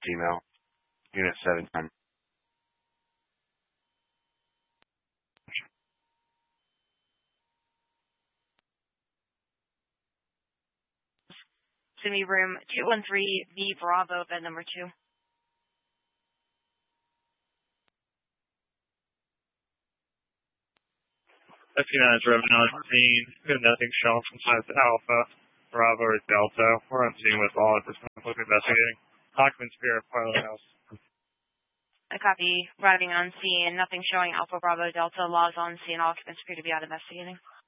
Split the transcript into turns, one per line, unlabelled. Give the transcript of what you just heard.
female. Unit 710.
It's going to be room 213B Bravo, bed number 2.
F9 is driving on scene. We have nothing shown from size Alpha, Bravo, or Delta. We're on scene with all at this point investigating. Occupants appear at Parlor House.
I copy. Arriving on scene. Nothing showing Alpha, Bravo, Delta. Laws on scene. Occupants appear to be out investigating.